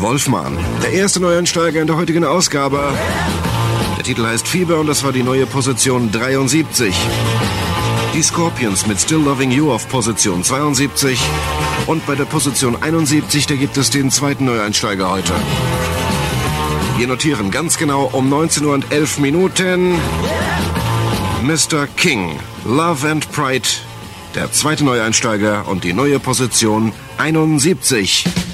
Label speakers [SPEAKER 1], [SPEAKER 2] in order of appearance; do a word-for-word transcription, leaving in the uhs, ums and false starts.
[SPEAKER 1] Wolfman. Der erste Neueinsteiger in der heutigen Ausgabe. Der Titel heißt Fieber und das war die neue Position dreiundsiebzig. Die Scorpions mit Still Loving You auf Position zweiundsiebzig. Und bei der Position einundsiebzig, da gibt es den zweiten Neueinsteiger heute. Wir notieren ganz genau um neunzehn Uhr und elf Minuten. Mister King, Love and Pride, der zweite Neueinsteiger und die neue Position einundsiebzig.